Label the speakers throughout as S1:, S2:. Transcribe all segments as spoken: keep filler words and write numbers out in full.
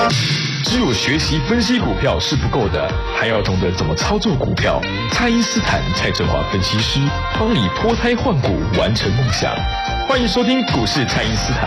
S1: 只有学习分析股票是不够的，还要懂得怎么操作股票。蔡因斯坦蔡正华分析师帮你脱胎换骨，完成梦想。欢迎收听股市蔡因斯坦。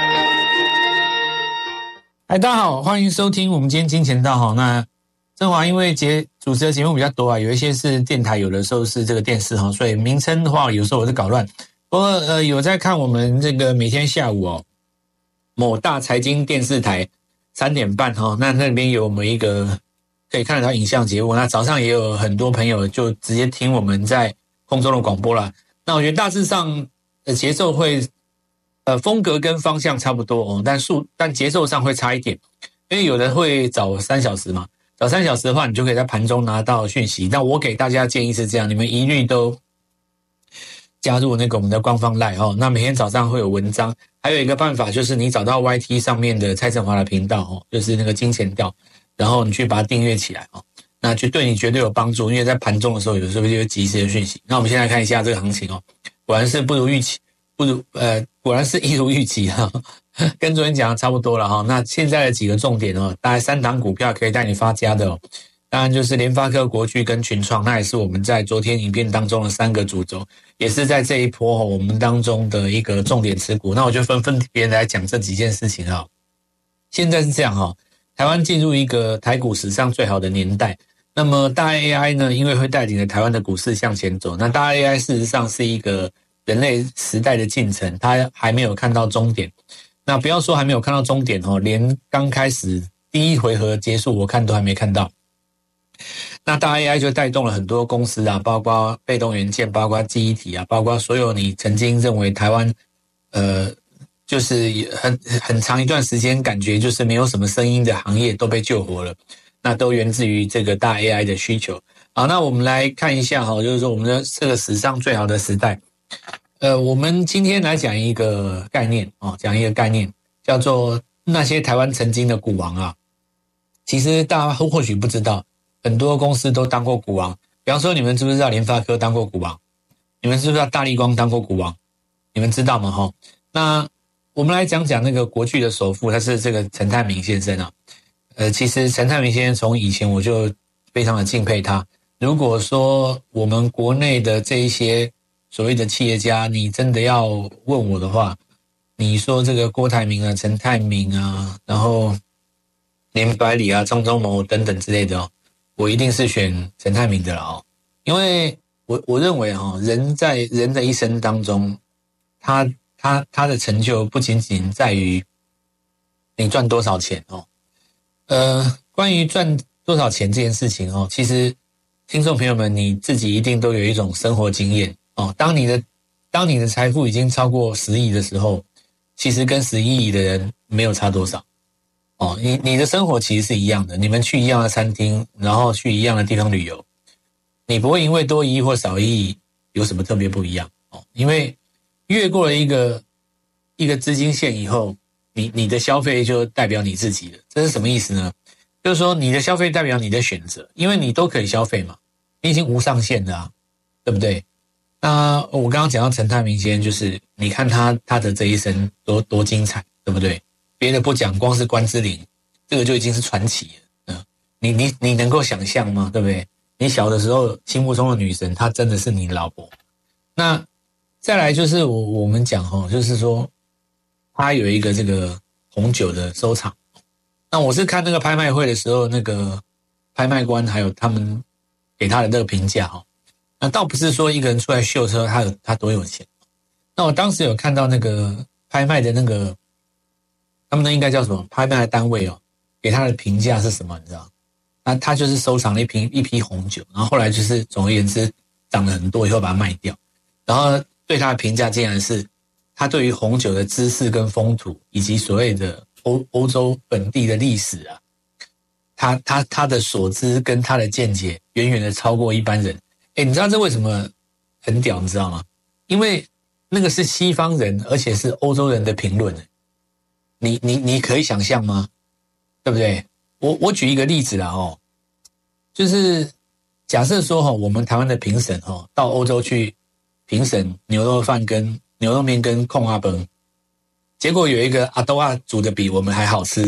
S2: 嗨，大家好，欢迎收听我们今天金钱道哈。那正华因为节主持的节目比较多啊，有一些是电台，有的时候是这个电视哈，所以名称的话有时候我是搞乱。不过呃，有在看我们这个每天下午哦，某大财经电视台三点半哈，那那边有我们一个可以看得到影像节目。那早上也有很多朋友就直接听我们在空中的广播啦。那我觉得大致上的节奏会呃风格跟方向差不多哦，但速但节奏上会差一点，因为有的会早三小时嘛，早三小时的话，你就可以在盘中拿到讯息。那我给大家的建议是这样，你们一律都加入那个我们的官方 LINE 哦，那每天早上会有文章。还有一个办法就是你找到 Y T 上面的蔡正华的频道哦，就是那个金钱道，然后你去把它订阅起来哦，那就对你绝对有帮助，因为在盘中的时候有时候就有及时的讯息。那我们现在看一下这个行情哦，果然是不如预期，不如呃果然是一如预期哈，跟昨天讲的差不多了哈。那现在的几个重点哦，大概三档股票可以带你发家的哦。当然就是联发科、国巨跟群创，那也是我们在昨天影片当中的三个主轴，也是在这一波我们当中的一个重点持股。那我就分分别来讲这几件事情啊。现在是这样哈，台湾进入一个台股史上最好的年代。那么大 A I 呢，因为会带领着台湾的股市向前走。那大 A I 事实上是一个人类时代的进程，它还没有看到终点。那不要说还没有看到终点哦，连刚开始第一回合结束，我看都还没看到。那大 A I 就带动了很多公司啊，包括被动元件，包括记忆体啊，包括所有你曾经认为台湾呃就是很很长一段时间感觉就是没有什么声音的行业都被救活了，那都源自于这个大 A I 的需求。好，那我们来看一下哈，就是说我们的这个史上最好的时代。呃，我们今天来讲一个概念哦，讲一个概念叫做那些台湾曾经的股王啊。其实大家或许不知道，很多公司都当过股王。比方说，你们知不知道联发科当过股王？你们知不知道大立光当过股王？你们知道吗？哈，那我们来讲讲那个国巨的首富，他是这个陈泰明先生啊。呃，其实陈泰明先生从以前我就非常的敬佩他。如果说我们国内的这一些所谓的企业家，你真的要问我的话，你说这个郭台铭啊、陈泰明啊，然后连百里啊、张忠谋等等之类的哦，我一定是选陈泰明的了哦，因为我我认为哈，人在人的一生当中，他他他的成就不仅仅在于你赚多少钱哦，呃，关于赚多少钱这件事情哦，其实听众朋友们你自己一定都有一种生活经验哦。当你的当你的财富已经超过十亿的时候，其实跟十一亿的人没有差多少。哦，你你的生活其实是一样的，你们去一样的餐厅，然后去一样的地方旅游，你不会因为多一亿或少一亿有什么特别不一样哦。因为越过了一个一个资金线以后，你你的消费就代表你自己了。这是什么意思呢？就是说你的消费代表你的选择，因为你都可以消费嘛，你已经无上限的啊，对不对？那我刚刚讲到陈泰明先生，就是你看他他的这一生多多精彩，对不对？别的不讲，光是关之琳，这个就已经是传奇了。嗯，你你你能够想象吗？对不对？你小的时候心目中的女神，她真的是你老婆。那再来就是我我们讲哦，就是说他有一个这个红酒的收藏。那我是看那个拍卖会的时候，那个拍卖官还有他们给他的那个评价哦。那倒不是说一个人出来秀车，他有他多有钱。那我当时有看到那个拍卖的那个。他们那应该叫什么？拍卖的单位哦，给他的评价是什么？你知道？那他就是收藏了一瓶一批红酒，然后后来就是总而言之涨了很多以后把它卖掉，然后对他的评价竟然是他对于红酒的知识跟风土，以及所谓的欧欧洲本地的历史啊，他他他的所知跟他的见解远远的超过一般人。诶，你知道这为什么很屌？你知道吗？因为那个是西方人，而且是欧洲人的评论。你你你可以想象吗？对不对？我我举一个例子啦哦，就是假设说哈，我们台湾的评审哈到欧洲去评审牛肉饭跟牛肉面跟控阿崩，结果有一个阿多啊煮的比我们还好吃，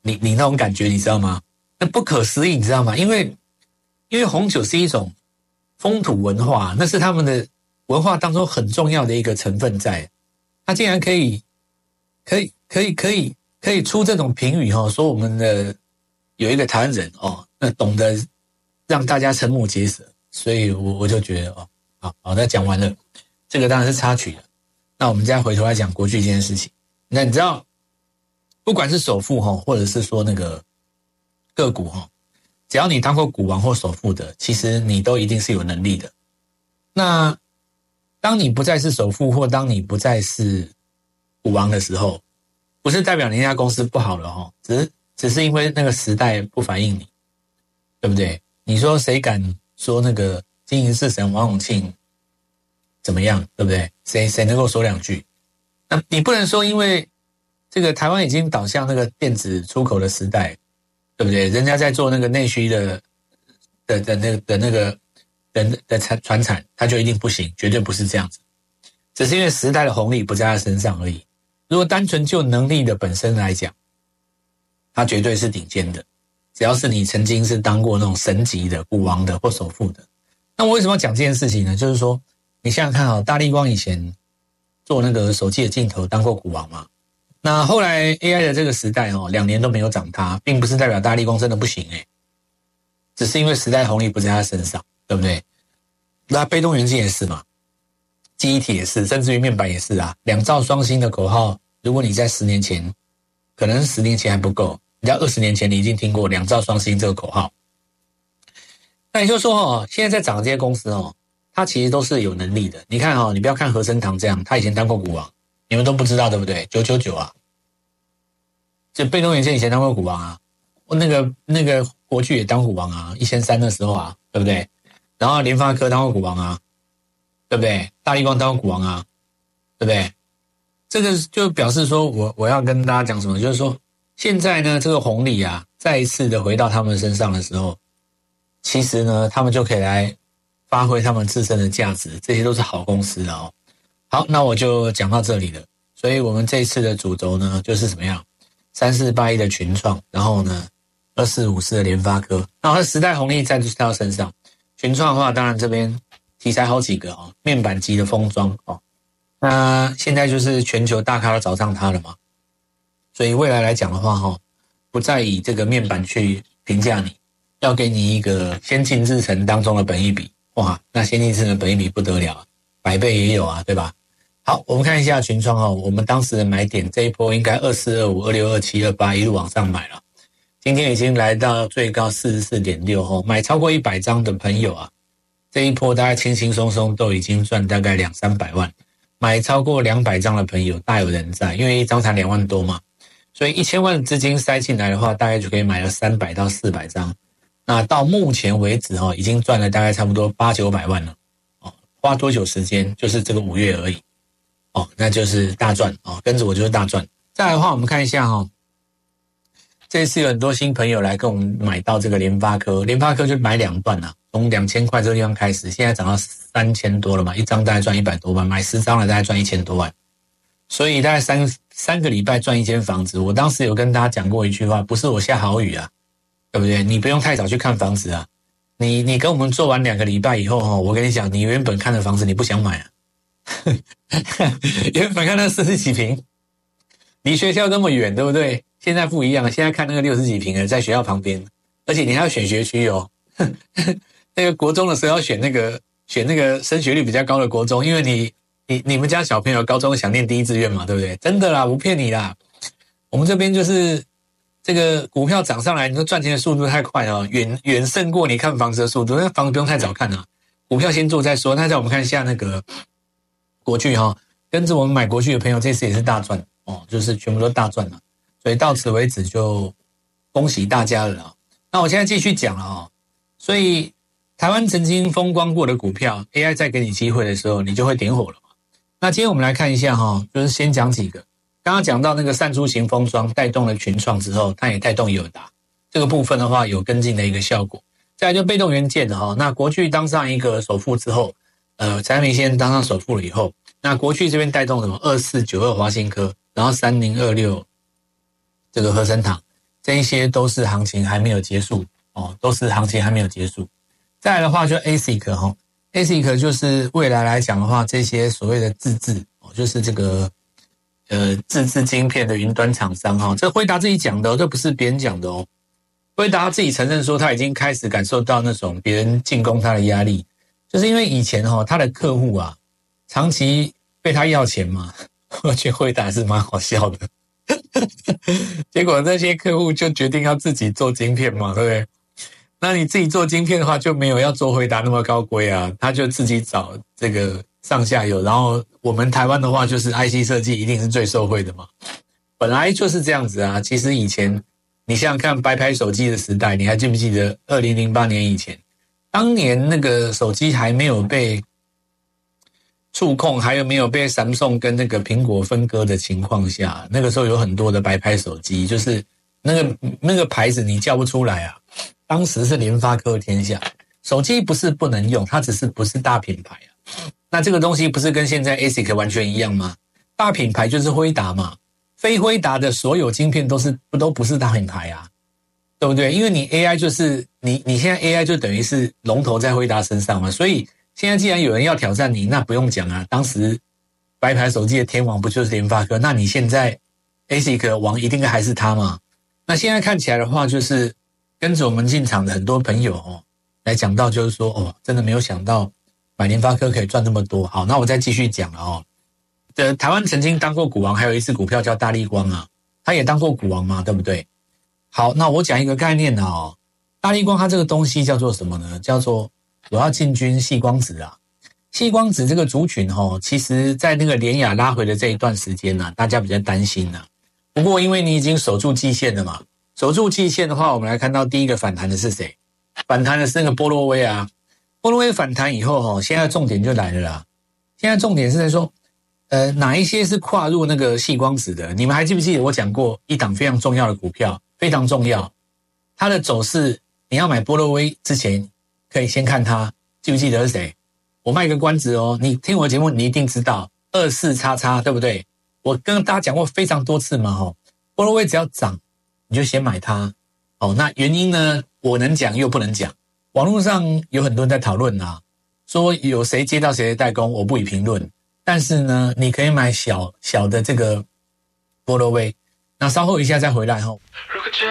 S2: 你你那种感觉你知道吗？那不可思议你知道吗？因为因为红酒是一种风土文化，那是他们的文化当中很重要的一个成分在，它竟然可以可以可以可以可以出这种评语哦，说我们的有一个台湾人哦，那懂得让大家瞠目结舌，所以我我就觉得哦，好好，那讲完了，这个当然是插曲了。那我们再回头来讲国巨这件事情。那你知道，不管是首富哈，或者是说那个个股哈，只要你当过股王或首富的，其实你都一定是有能力的。那当你不再是首富，或当你不再是股王的时候，不是代表你那家公司不好了哈，只是只是因为那个时代不反映你，对不对？你说谁敢说那个经营之神王永庆怎么样，对不对？谁谁能够说两句？那你不能说因为这个台湾已经导向那个电子出口的时代，对不对？人家在做那个内需的的的那个的那个的的传产，它就一定不行，绝对不是这样子。只是因为时代的红利不在他身上而已。如果单纯就能力的本身来讲，它绝对是顶尖的。只要是你曾经是当过那种神级的股王的或首富的，那我为什么要讲这件事情呢？就是说，你想想看啊，大立光以前做那个手机的镜头当过股王嘛，那后来 A I 的这个时代哦，两年都没有涨它，并不是代表大立光真的不行诶，只是因为时代红利不在他身上，对不对？那被动元件也是嘛，记忆体也是，甚至于面板也是啊。两兆双星的口号，如果你在十年前，可能十年前还不够，你在二十年前你已经听过两兆双星这个口号。那也就是说哦，现在在涨的这些公司哦，它其实都是有能力的。你看哦，你不要看和生堂这样，他以前当过股王，你们都不知道对不对？九九九啊，这被动元件以前当过股王啊，那个那个国巨也当股王啊，一千三的时候啊，对不对？然后联发科当过股王啊，对不对？大立光当过股王啊，对不对？这个就表示说我我要跟大家讲什么，就是说现在呢这个红利啊，再一次的回到他们身上的时候，其实呢他们就可以来发挥他们自身的价值，这些都是好公司的哦。好，那我就讲到这里了。所以我们这一次的主轴呢，就是怎么样？三四八一的群创，然后呢二四五四的联发科，然后它时代红利在到身上。群创的话，当然这边题材好几个哦，面板级的封装哦，那现在就是全球大咖都找上它了嘛，所以未来来讲的话哈，不再以这个面板去评价你，要给你一个先进制程当中的本益比，哇，那先进制程的本益比不得了，百倍也有啊，对吧？好，我们看一下群创哦，我们当时的买点这一波应该二四二五、二六二七、二八一路往上买了。今天已经来到最高 四十四点六 后，买超过一百张的朋友啊，这一波大概轻轻松松都已经赚大概两三百万，买超过两百张的朋友大有人在，因为一张才两万多嘛，所以一千万资金塞进来的话，大概就可以买了三百到四百张。那到目前为止哦，已经赚了大概差不多八九百万了哦，花多久时间？就是这个五月而已哦，那就是大赚哦，跟着我就是大赚。再来的话，我们看一下哈、哦。这一次有很多新朋友来跟我们买到这个联发科，联发科就买两段啊，从两千块这个地方开始，现在涨到三千多了嘛，一张大概赚一百多万，买十张了大概赚一千多万，所以大概三三个礼拜赚一间房子。我当时有跟大家讲过一句话，不是我下好语啊，对不对？你不用太早去看房子啊，你你跟我们做完两个礼拜以后哈，我跟你讲，你原本看的房子你不想买啊，原本看那四十几坪，离学校那么远，对不对？现在不一样，现在看那个六十几坪的在学校旁边，而且你还要选学区哦。那个国中的时候要选那个选那个升学率比较高的国中，因为你你你们家小朋友高中想念第一志愿嘛，对不对？真的啦，不骗你啦。我们这边就是这个股票涨上来，你说赚钱的速度太快了，远远胜过你看房子的速度。那房子不用太早看啊，股票先做再说。那再我们看一下那个国巨哈、哦，跟着我们买国巨的朋友，这次也是大赚哦，就是全部都大赚了。所以到此为止就恭喜大家了啊！那我现在继续讲了啊。所以台湾曾经风光过的股票 ，A I 再给你机会的时候，你就会点火了嘛。那今天我们来看一下哈，就是先讲几个。刚刚讲到那个散出型封装带动了群创之后，它也带动友达这个部分的话，有跟进的一个效果。再来就被动元件的哈，那国巨当上一个首富之后，呃，陈明先当上首富了以后，那国巨这边带动什么？二四九二华新科，然后三零二六。这个和生堂这一些都是行情还没有结束哦，都是行情还没有结束。再来的话就 A S I C 哈 ，A S I C 就是未来来讲的话，这些所谓的自制哦，就是这个呃自制晶片的云端厂商哈，这辉达自己讲的哦，这不是别人讲的哦。辉达自己承认说，他已经开始感受到那种别人进攻他的压力，就是因为以前哈他的客户啊，长期被他要钱嘛，我觉得辉达是蛮好笑的。结果那些客户就决定要自己做晶片嘛，对不对？那你自己做晶片的话，就没有要做辉达那么高规啊，他就自己找这个上下游，然后我们台湾的话就是 I C 设计一定是最受惠的嘛，本来就是这样子啊。其实以前你想想看白牌手机的时代，你还记不记得二零零八年以前，当年那个手机还没有被触控，还有没有被 Samsung 跟那个苹果分割的情况下，那个时候有很多的白牌手机，就是那个那个牌子你叫不出来啊。当时是联发科天下，手机不是不能用，它只是不是大品牌啊。那这个东西不是跟现在 A S I C 完全一样吗？大品牌就是辉达嘛，非辉达的所有晶片都是不都不是大品牌啊，对不对？因为你 A I 就是你你现在 A I 就等于是龙头在辉达身上嘛，所以现在既然有人要挑战你，那不用讲啊，当时白牌手机的天王不就是联发科？那你现在 A S I C 王一定还是他嘛？那现在看起来的话，就是跟着我们进场的很多朋友哦，来讲到就是说哦，真的没有想到买联发科可以赚那么多。好，那我再继续讲了哦。的台湾曾经当过股王，还有一支股票叫大立光啊，他也当过股王嘛，对不对？好，那我讲一个概念啊哦，大立光它这个东西叫做什么呢？叫做我要进军矽光子啊。矽光子这个族群哦，其实在那个联亚拉回的这一段时间啊，大家比较担心啊。不过因为你已经守住季线了嘛，守住季线的话，我们来看到第一个反弹的是谁？反弹的是那个波洛威啊。波洛威反弹以后哦，现在重点就来了啦。现在重点是在说，呃，哪一些是跨入那个矽光子的？你们还记不记得我讲过一档非常重要的股票，非常重要。它的走势，你要买波洛威之前，可以先看它，记不记得是谁？我卖个关子哦，你听我的节目，你一定知道二四叉叉，对不对？我跟大家讲过非常多次嘛，吼，波洛威只要涨，你就先买它。哦，那原因呢？我能讲又不能讲。网络上有很多人在讨论啊，说有谁接到谁的代工，我不予评论。但是呢，你可以买小小的这个波洛威。那稍后一下再回来吼。如果这